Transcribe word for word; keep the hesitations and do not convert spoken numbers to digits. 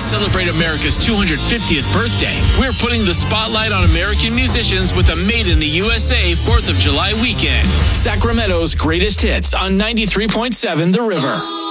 celebrate America's two hundred fiftieth birthday, we're putting the spotlight on American musicians with a Made in the U S A fourth of July weekend. Sacramento's greatest hits on ninety-three point seven The River.